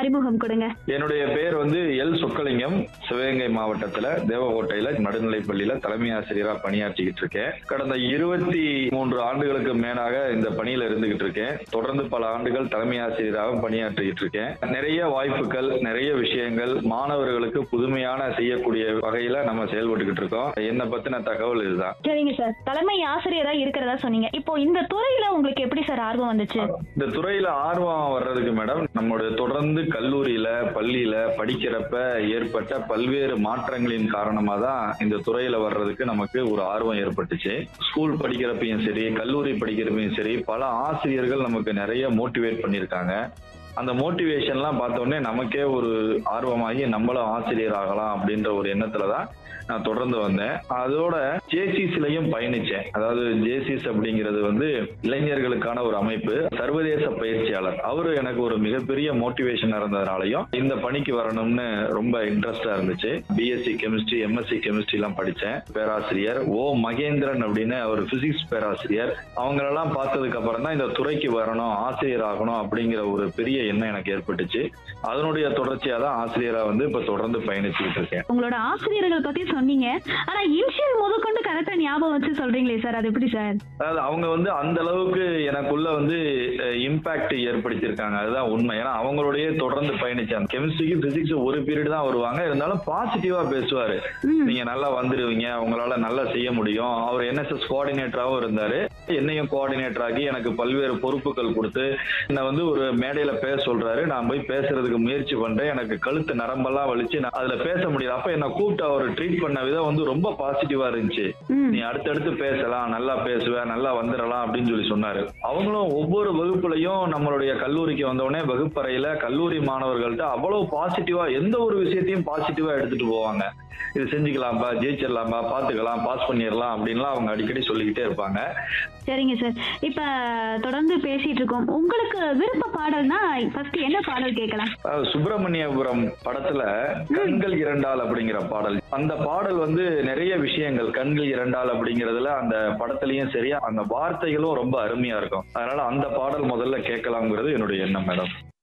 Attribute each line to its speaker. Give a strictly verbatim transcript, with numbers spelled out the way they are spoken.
Speaker 1: அறிமுகம் கொடுங்க.
Speaker 2: என்னுடைய பெயர் வந்து எல் சொக்கலிங்கம். சிவகங்கை மாவட்டத்துல தேவகோட்டையில நடுநிலைப் பள்ளியில தலைமை ஆசிரியரா பணியாற்றிக்கிட்டு இருக்கேன். கடந்த இருபத்தி மூன்று ஆண்டுகளுக்கு மேலாக இந்த பணியில இருந்துகிட்டு இருக்கேன். தொடர்ந்து பல ஆண்டுகள் தலைமை ஆசிரியராக பணியாற்றிக்கிட்டு இருக்கேன். நிறைய வாய்ப்புகள், நிறைய விஷயங்கள் மாணவர்களுக்கு புதுமையான செய்யக்கூடிய வகையில நம்ம செயல்பட்டுக்கிட்டு இருக்கோம். என்னை பத்தின தகவல் இதுதான்.
Speaker 1: சரிங்க சார், தலைமை ஆசிரியரா இருக்கிறதா சொன்னீங்க. இப்போ இந்த துறையில உங்களுக்கு எப்படி சார் ஆர்வம் வந்துச்சு?
Speaker 2: இந்த துறையில ஆர்வம் வர்றதுக்கு மேடம், நம்மளுடைய தொடர்ந்து கல்லூரியில பள்ளியில படிக்கிறப்ப ஏற்பட்ட பல்வேறு மாற்றங்களின் காரணமா தான் இந்த துறையில வர்றதுக்கு நமக்கு ஒரு ஆர்வம் ஏற்பட்டுச்சு. ஸ்கூல் படிக்கிறப்பையும் சரி, கல்லூரி படிக்கிறப்பையும் சரி, பல ஆசிரியர்கள் நமக்கு நிறைய மோட்டிவேட் பண்ணியிருக்காங்க. அந்த மோட்டிவேஷன்லாம் பார்த்த உடனே நமக்கே ஒரு ஆர்வமாகி நம்மளும் ஆசிரியர் ஆகலாம் அப்படின்ற ஒரு எண்ணத்துலதான் நான் தொடர்ந்து வந்தேன். அதோட ஜேசிஸ்லயும் பயணிச்சேன். அதாவது ஜேசிஸ் அப்படிங்கிறது வந்து இளைஞர்களுக்கான ஒரு அமைப்பு, சர்வதேச பயிற்சியாளர். அவரு எனக்கு ஒரு மிகப்பெரிய மோட்டிவேஷன் இருந்ததுனாலையும் இந்த பணிக்கு வரணும்னு ரொம்ப இன்ட்ரெஸ்டா இருந்துச்சு. பிஎஸ்சி கெமிஸ்ட்ரி, எம்எஸ்சி கெமிஸ்ட்ரி எல்லாம் படிச்சேன். பேராசிரியர் ஓ மகேந்திரன் அப்படின்னு அவர் பிசிக்ஸ் பேராசிரியர். அவங்களெல்லாம் பார்த்ததுக்கு அப்புறம் தான் இந்த துறைக்கு வரணும், ஆசிரியர் ஆகணும் அப்படிங்கிற ஒரு பெரிய எண்ணம் எனக்கு ஏற்பட்டுச்சு. அதனுடைய தொடர்ச்சியா தான் ஆசிரியரா வந்து இப்ப தொடர்ந்து பயணிச்சுக்கிட்டு இருக்கேன்.
Speaker 1: உங்களோட ஆசிரியர்கள் பத்தி சொன்னீங்க, ஆனா இனிஷியல் முதற்கொண்டு கரெக்டா ஞாபகம் வச்சு சொல்றீங்களே சார், அது எப்படி சார்?
Speaker 2: அதாவது அவங்க வந்து அந்த அளவுக்கு எனக்குள்ள வந்து இம்பாக்ட் ஏற்படுத்தியிருக்காங்க, அதுதான் உண்மை. ஏன்னா அவங்களுடைய தொடர்ந்து பயணிச்சாங்க. கெமிஸ்ட்ரிக்கு பிசிக்ஸ் ஒரு பீரியட் தான் வருவாங்க, இருந்தாலும் பாசிட்டிவா பேசுவாரு. நீங்க நல்லா வந்துருவீங்க, உங்களால நல்லா செய்ய முடியும். அவர் என்எஸ்எஸ் கோஆர்டினேட்டராகவும் இருந்தாரு. என்னையும் கோஆர்டினேட்டர் ஆகி எனக்கு பல்வேறு பொறுப்புகள் கொடுத்து என்ன வந்து ஒரு மேடையில பேச சொல்றாரு. நான் போய் பேசுறதுக்கு முயற்சி பண்றேன். எனக்கு கழுத்து நரம்பெல்லாம் வலிச்சு நான் அதுல பேச முடியல. அப்ப என்ன கூப்பிட்டு அவர் ட்ரீட் பண்ண விதம் வந்து ரொம்ப பாசிட்டிவா இருந்துச்சு. நீ அடுத்தடுத்து பேசலாம், நல்லா பேசுவ, நல்லா வந்துடலாம் அப்படின்னு சொல்லி சொன்னாரு. அவங்களும் ஒவ்வொரு வகுப்புலையும் நம்மளுடைய கல்லூரிக்கு வந்தோடனே வகுப்பறையில கல்லூரி மாணவர்கள்ட்ட அவ்வளவு பாசிட்டிவா எந்த ஒரு விஷயத்தையும் பாசிட்டிவா எடுத்துட்டு போவாங்க. இது செஞ்சுக்கலாம்பா, ஜெயிச்சிடலாம்பா, பாத்துக்கலாம், பாஸ் பண்ணிடலாம் அப்படின்லாம் அவங்க அடிக்கடி சொல்லிக்கிட்டே இருப்பாங்க.
Speaker 1: சரிங்க சார், இப்ப தொடர்ந்து பேசிட்டு இருக்கோம். உங்களுக்கு விருப்ப பாடல்னா ஃபர்ஸ்ட் என்ன பாடல் கேட்கலாம்?
Speaker 2: சுப்பிரமணியபுரம் படத்துல கண்கள் இரண்டால் அப்படிங்கிற பாடல். அந்த பாடல் வந்து நிறைய விஷயங்கள், கண்கள் இரண்டால் அப்படிங்கறதுல அந்த படத்துலயும் சரி, அந்த வார்த்தைகளும் ரொம்ப அருமையா இருக்கும். அதனால அந்த பாடல் முதல்ல கேட்கலாம்ங்கிறது என்னுடைய எண்ணம் மேடம்.